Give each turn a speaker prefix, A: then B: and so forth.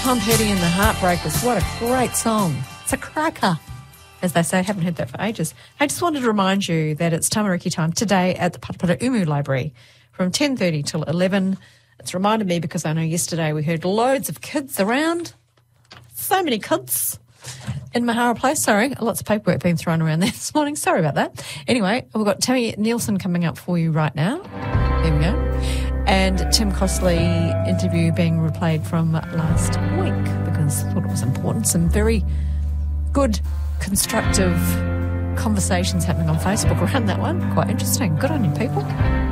A: Tom Petty and the Heartbreakers. What a great song. It's a cracker, as they say. I haven't heard that for ages. I just wanted to remind you that it's Tamariki time today at the Patapata Umu Library from 10:30 till 11. It's reminded me because I know yesterday we heard loads of kids around. So many kids in Mahara Place. Sorry, lots of paperwork being thrown around there this morning. Sorry about that. Anyway, we've got Tammy Nielsen coming up for you right now. There we go. And Tim Costley interview being replayed from last week because I thought it was important. Some very good, constructive conversations happening on Facebook around that one. Quite interesting. Good on you, people.